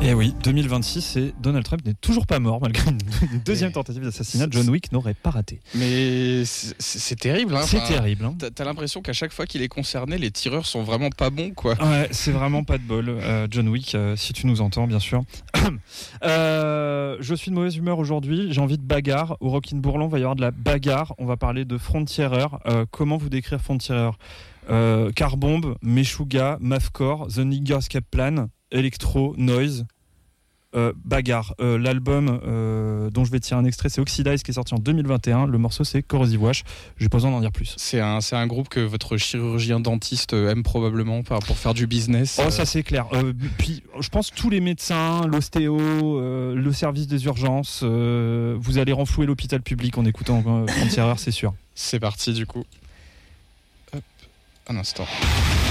Et oui, 2026 et Donald Trump n'est toujours pas mort malgré une deuxième tentative d'assassinat. John Wick n'aurait pas raté. Mais c'est terrible. C'est terrible. T'as l'impression qu'à chaque fois qu'il est concerné, les tireurs sont vraiment pas bons, quoi. Ouais, c'est vraiment pas de bol. John Wick, si tu nous entends, bien sûr. Je suis de mauvaise humeur aujourd'hui. J'ai envie de bagarre. Au Rockin' Bourlon, il va y avoir de la bagarre. On va parler de Frontierer. Comment vous décrire Frontierer? Car Bomb, Meshuggah, Mathcore, The Nigger Escape Plan, Electro, Noise. Bagarre. L'album dont je vais tirer un extrait, c'est Oxidize, qui est sorti en 2021. Le morceau, c'est Corrosive Wash. J'ai pas besoin d'en dire plus. C'est un groupe que votre chirurgien dentiste aime probablement pour faire du business. Oh, ça c'est clair. Puis je pense tous les médecins, l'ostéo, le service des urgences, vous allez renflouer l'hôpital public en écoutant Frontierer, c'est sûr. C'est parti du coup. Hop, un instant.